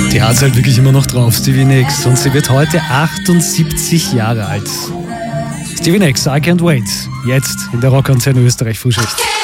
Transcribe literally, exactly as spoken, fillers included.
Die hat es halt wirklich immer noch drauf, Stevie Nicks. Und sie wird heute achtundsiebzig Jahre alt. Stevie Nicks, I Can't Wait. Jetzt in der Rockantenne Österreich Frühschicht.